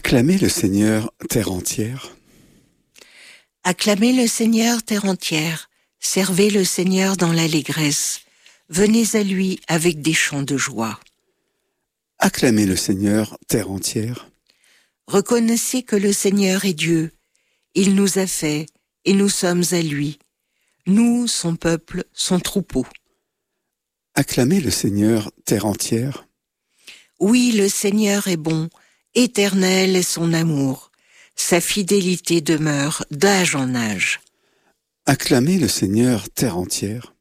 Acclamez le Seigneur, terre entière. Acclamez le Seigneur, terre entière. Servez le Seigneur dans l'allégresse. Venez à lui avec des chants de joie. Acclamez le Seigneur, terre entière. Reconnaissez que le Seigneur est Dieu. Il nous a fait et nous sommes à lui. Nous, son peuple, son troupeau. Acclamez le Seigneur, terre entière. Oui, le Seigneur est bon, éternel est son amour. Sa fidélité demeure d'âge en âge. Acclamez le Seigneur, terre entière.